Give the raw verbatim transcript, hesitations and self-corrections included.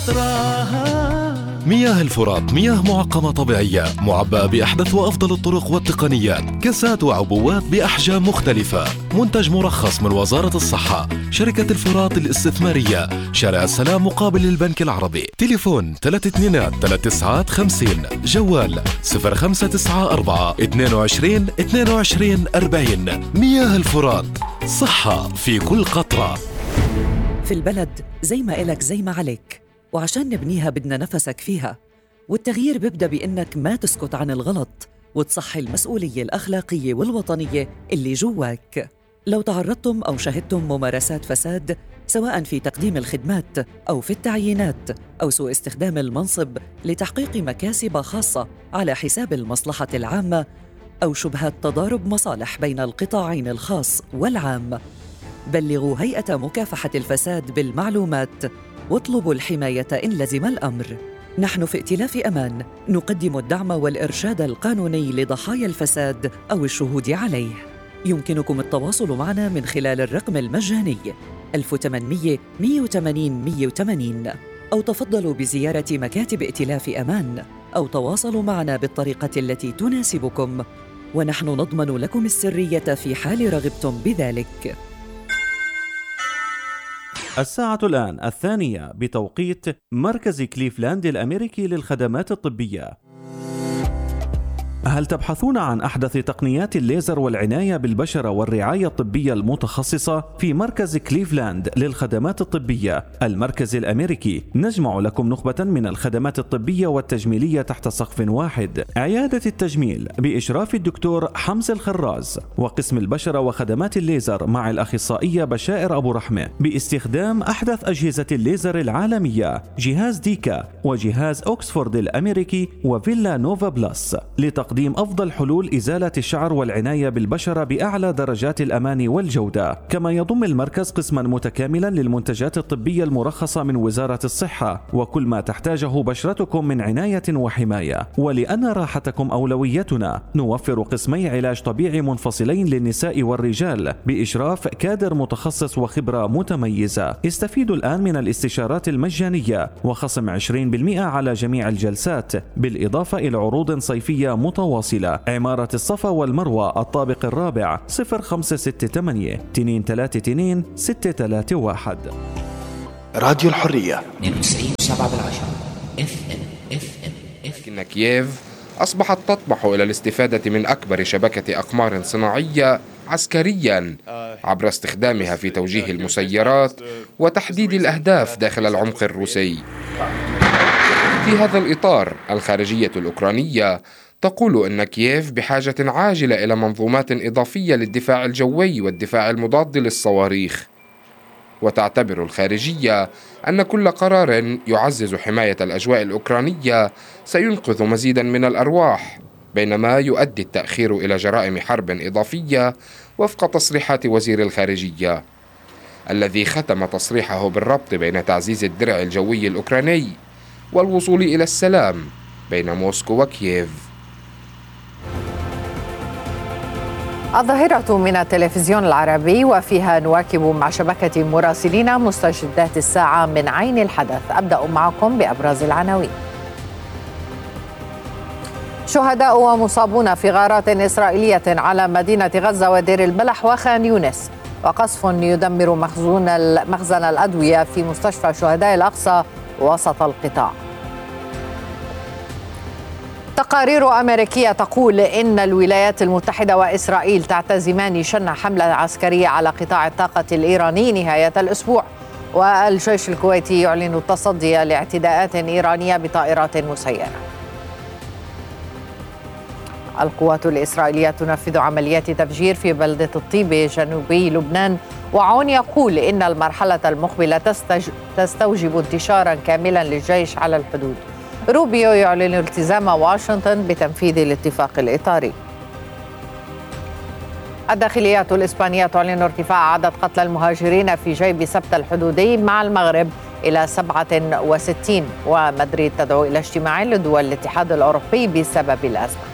مياه الفرات مياه معقمة طبيعية معبأة بأحدث وأفضل الطرق والتقنيات، كاسات وعبوات بأحجام مختلفة، منتج مرخص من وزارة الصحة، شركة الفرات الاستثمارية، شارع السلام مقابل البنك العربي. تليفون ثلاثة اثنين ثلاثة تسعة خمسين، جوال صفر خمسة تسعة أربعة اثنين وعشرين اثنين وعشرين أربعين. مياه الفرات، صحة في كل قطرة. في البلد زي ما إلك زي ما عليك، وعشان نبنيها بدنا نفسك فيها، والتغيير بيبدأ بإنك ما تسكت عن الغلط وتصحي المسؤولية الأخلاقية والوطنية اللي جواك. لو تعرضتم أو شهدتم ممارسات فساد سواء في تقديم الخدمات أو في التعيينات أو سوء استخدام المنصب لتحقيق مكاسب خاصة على حساب المصلحة العامة أو شبهات تضارب مصالح بين القطاعين الخاص والعام، بلغوا هيئة مكافحة الفساد بالمعلومات واطلبوا الحماية إن لزم الأمر. نحن في ائتلاف أمان نقدم الدعم والإرشاد القانوني لضحايا الفساد أو الشهود عليه. يمكنكم التواصل معنا من خلال الرقم المجاني ألف وثمانمئة مئة وثمانين مئة وثمانين، أو تفضلوا بزيارة مكاتب ائتلاف أمان، أو تواصلوا معنا بالطريقة التي تناسبكم، ونحن نضمن لكم السرية في حال رغبتم بذلك. الساعة الآن الثانية بتوقيت مركز كليفلاند الأمريكي للخدمات الطبية. هل تبحثون عن أحدث تقنيات الليزر والعناية بالبشرة والرعاية الطبية المتخصصة؟ في مركز كليفلاند للخدمات الطبية المركز الأمريكي نجمع لكم نخبة من الخدمات الطبية والتجميلية تحت سقف واحد. عيادة التجميل بإشراف الدكتور حمزة الخراز، وقسم البشرة وخدمات الليزر مع الأخصائية بشائر أبو رحمة باستخدام أحدث أجهزة الليزر العالمية، جهاز ديكا وجهاز أوكسفورد الأمريكي وفيلا نوفا بلس، لتقديم تقديم أفضل حلول إزالة الشعر والعناية بالبشرة بأعلى درجات الأمان والجودة. كما يضم المركز قسما متكاملا للمنتجات الطبية المرخصة من وزارة الصحة وكل ما تحتاجه بشرتكم من عناية وحماية. ولأن راحتكم أولويتنا نوفر قسمي علاج طبيعي منفصلين للنساء والرجال بإشراف كادر متخصص وخبرة متميزة. استفيدوا الآن من الاستشارات المجانية وخصم عشرين بالمئة على جميع الجلسات، بالإضافة إلى عروض صيفية متواصلة. عمارة الصفا والمروة الطابق الرابع، صفر خمسة ستة ثمانية اثنين ثلاثة اثنين ستة ثلاثة واحد. راديو الحرية اثنين وتسعين وسبعة بالعشرة اف ام اف ام اف إن كييف أصبحت تطمح إلى الاستفادة من أكبر شبكة أقمار صناعية عسكريا عبر استخدامها في توجيه المسيرات وتحديد الأهداف داخل العمق الروسي. في هذا الإطار الخارجية الأوكرانية تقول إن كييف بحاجة عاجلة إلى منظومات إضافية للدفاع الجوي والدفاع المضاد للصواريخ. وتعتبر الخارجية أن كل قرار يعزز حماية الأجواء الأوكرانية سينقذ مزيدا من الأرواح، بينما يؤدي التأخير إلى جرائم حرب إضافية وفق تصريحات وزير الخارجية، الذي ختم تصريحه بالربط بين تعزيز الدرع الجوي الأوكراني والوصول إلى السلام بين موسكو وكييف. الظاهرة من التلفزيون العربي، وفيها نواكب مع شبكة مراسلين مستجدات الساعة من عين الحدث. أبدأ معكم بأبرز العناوين. شهداء ومصابون في غارات إسرائيلية على مدينة غزة ودير البلح وخان يونس، وقصف يدمر مخزون مخزن الأدوية في مستشفى شهداء الأقصى وسط القطاع. تقارير أمريكية تقول إن الولايات المتحدة وإسرائيل تعتزمان شن حملة عسكرية على قطاع الطاقة الإيراني نهاية الأسبوع. والجيش الكويتي يعلن التصدي لاعتداءات إيرانية بطائرات مسيرة. القوات الإسرائيلية تنفذ عمليات تفجير في بلدة الطيبة جنوبي لبنان، وعون يقول إن المرحلة المقبلة تستوجب انتشارا كاملا للجيش على الحدود. روبيو يعلن التزام واشنطن بتنفيذ الاتفاق الإطاري. الداخليات الإسبانية تعلن ارتفاع عدد قتلى المهاجرين في جيب سبت الحدودي مع المغرب إلى سبعة وستين، ومدريد تدعو إلى اجتماع لدول الاتحاد الأوروبي بسبب الأزمة.